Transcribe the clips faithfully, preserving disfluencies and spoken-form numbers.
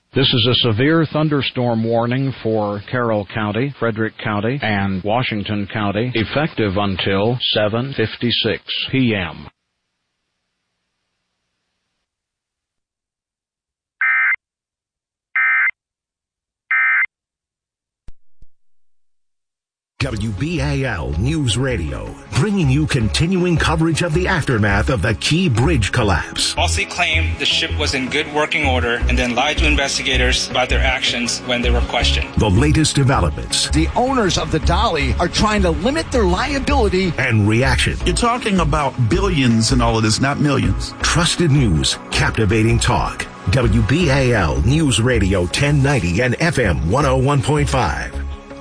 This is a severe thunderstorm warning for Carroll County, Frederick County, and Washington County, effective until seven fifty-six p.m. W B A L News Radio, bringing you continuing coverage of the aftermath of the Key Bridge collapse. Falsely claimed the ship was in good working order and then lied to investigators about their actions when they were questioned. The latest developments. The owners of the Dolly are trying to limit their liability. And reaction. You're talking about billions and all of this, not millions. Trusted news, captivating talk. W B A L News Radio ten ninety and F M one oh one point five.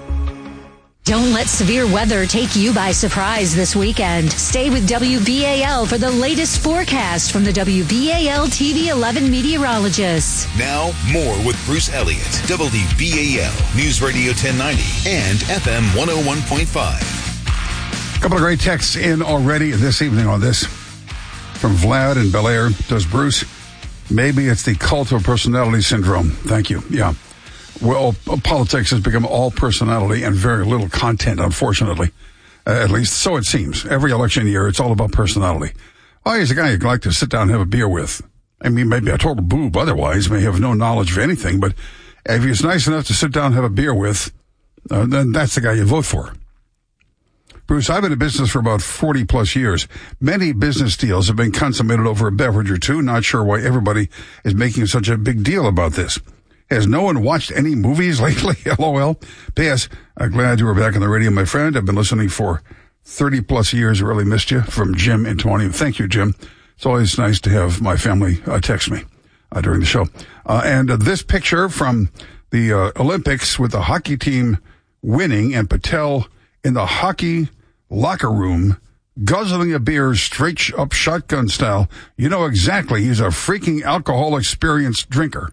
Don't let severe weather take you by surprise this weekend. Stay with W B A L for the latest forecast from the W B A L T V eleven meteorologists. Now, more with Bruce Elliott, W B A L News Radio ten ninety and F M one oh one point five. A couple of great texts in already this evening on this. From Vlad in Bel Air. Does Bruce, maybe it's the cult of personality syndrome. Thank you. Yeah. Well, politics has become all personality and very little content, unfortunately. Uh, at least, so it seems. Every election year, it's all about personality. Well, he's a guy you'd like to sit down and have a beer with. I mean, maybe a total boob otherwise, may have no knowledge of anything, but if he's nice enough to sit down and have a beer with, uh, then that's the guy you vote for. Bruce, I've been in business for about forty plus years. Many business deals have been consummated over a beverage or two. Not sure why everybody is making such a big deal about this. Has no one watched any movies lately? LOL. P S. I'm glad you were back on the radio, my friend. I've been listening for thirty plus years. Really missed you. From Jim in Tawny. Thank you, Jim. It's always nice to have my family uh, text me uh, during the show. Uh, and uh, this picture from the uh, Olympics with the hockey team winning and Patel in the hockey locker room guzzling a beer straight up shotgun style. You know exactly he's a freaking alcohol experienced drinker.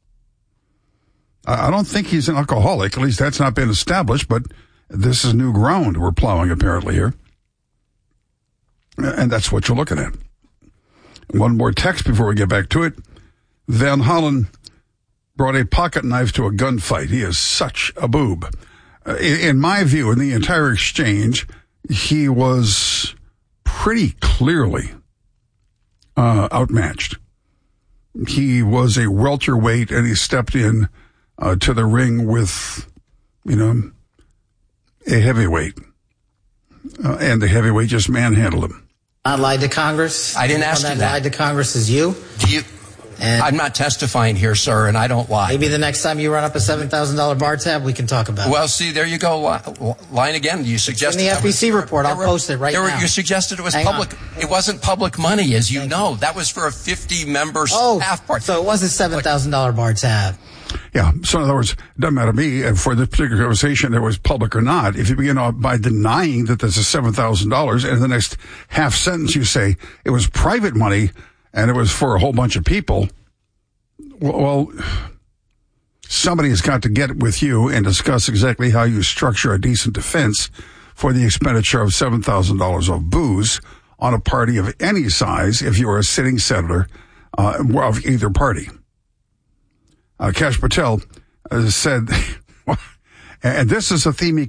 I don't think he's an alcoholic. At least that's not been established, but this is new ground we're plowing apparently here. And that's what you're looking at. One more text before we get back to it. Van Hollen brought a pocket knife to a gunfight. He is such a boob. Uh, in, in my view, in the entire exchange, he was pretty clearly uh, outmatched. He was a welterweight, and he stepped in Uh, to the ring with, you know, a heavyweight. Uh, and the heavyweight just manhandled him. I lied to Congress. I didn't ask you that. Lied to Congress is you. Do you? And I'm not testifying here, sir, and I don't lie. Maybe the next time you run up a seven thousand dollars bar tab, we can talk about it. Well, see, there you go. Lying again. You suggested. In the F B C was, report, I'll were, post it right were, now. You suggested it was Hang public. on. It wasn't public money, as you Thank know. you. That was for a fifty-member oh, staff party. So it was a seven thousand dollars bar tab. Yeah. So in other words, it doesn't matter to me uh, for this particular conversation, it was public or not. If you begin by denying that this is seven thousand dollars and in the next half sentence you say it was private money and it was for a whole bunch of people, well, somebody has got to get with you and discuss exactly how you structure a decent defense for the expenditure of seven thousand dollars of booze on a party of any size if you are a sitting senator uh, of either party. Uh, Kash Patel uh, said, and this is a theme he